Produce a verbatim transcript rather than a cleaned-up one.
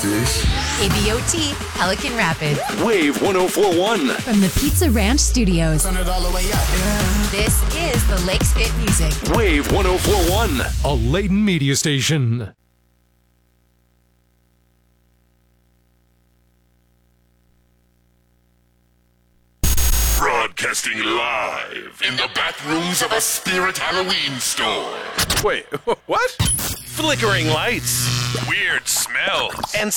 this? A B O T, Pelican Rapids. Wave one oh four point one. From the Pizza Ranch Studios. Turn it all the way up. Yeah. This is the Lakes Hit Music. Wave one oh four point one. A Layton media station. Broadcasting live in the back rooms of a Spirit Halloween store. Wait, what? Flickering lights, weird smells, and